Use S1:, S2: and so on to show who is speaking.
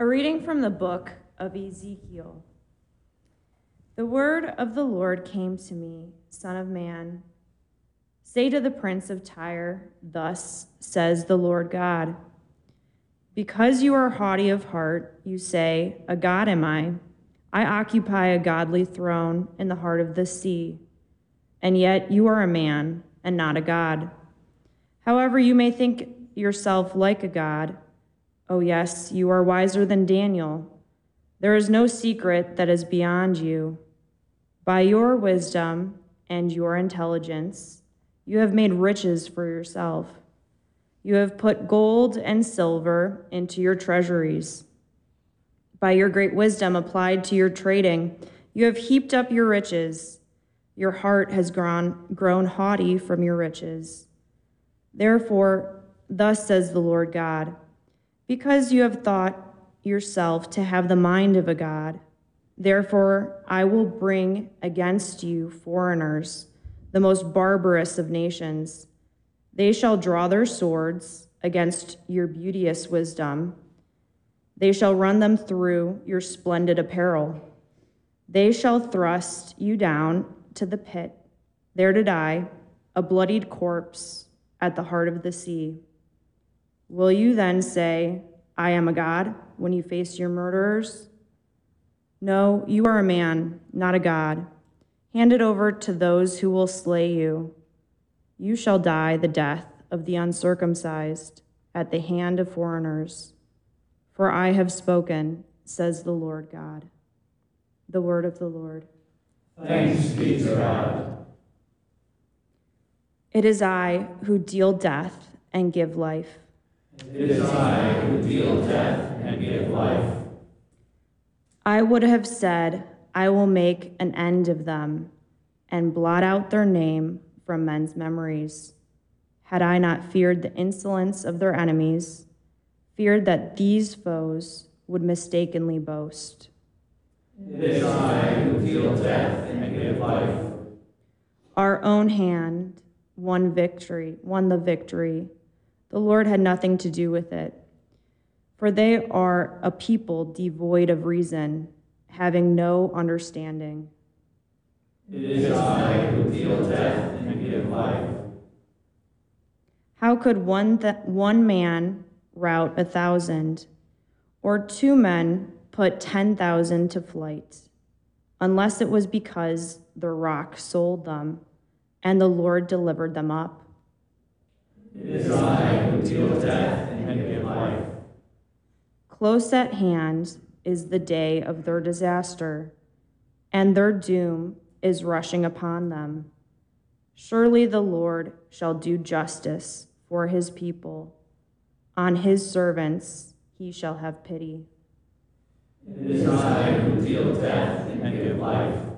S1: A reading from the book of Ezekiel. The word of the Lord came to me, Son of man. Say to the prince of Tyre, thus says the Lord God. Because you are haughty of heart, you say, a god am I. I occupy a godly throne in the heart of the sea. And yet you are a man and not a god. However, you may think yourself like a god. Oh yes, you are wiser than Daniel. There is no secret that is beyond you. By your wisdom and your intelligence, you have made riches for yourself. You have put gold and silver into your treasuries. By your great wisdom applied to your trading, you have heaped up your riches. Your heart has grown haughty from your riches. Therefore, thus says the Lord God, because you have thought yourself to have the mind of a god, therefore I will bring against you foreigners, the most barbarous of nations. They shall draw their swords against your beauteous wisdom. They shall run them through your splendid apparel. They shall thrust you down to the pit, there to die, a bloodied corpse at the heart of the sea. Will you then say, I am a god, when you face your murderers? No, you are a man, not a god. Hand it over to those who will slay you. You shall die the death of the uncircumcised at the hand of foreigners. For I have spoken, says the Lord God. The word of the Lord.
S2: Thanks be to God.
S1: It is I who deal death and give life.
S2: It is I who deal death and give life.
S1: I would have said, I will make an end of them and blot out their name from men's memories, had I not feared the insolence of their enemies, feared that these foes would mistakenly boast.
S2: It is I who deal death and give life.
S1: Our own hand won the victory. The Lord had nothing to do with it. For they are a people devoid of reason, having no understanding.
S2: It is I who deal death and give life.
S1: How could one man rout 1,000, or 2 men put 10,000 to flight, unless it was because the rock sold them, and the Lord delivered them up?
S2: It is I who deal death and give life.
S1: Close at hand is the day of their disaster, and their doom is rushing upon them. Surely the Lord shall do justice for his people. On his servants he shall have pity.
S2: It is I who deal death and give life.